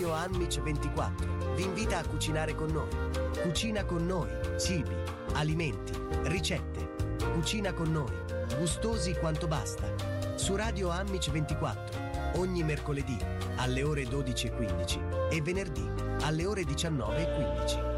Radio Anmic 24 vi invita a cucinare con noi. Cucina con noi, cibi, alimenti, ricette. Cucina con noi, gustosi quanto basta. Su Radio Anmic 24, ogni mercoledì alle ore 12:15 e venerdì alle ore 19:15.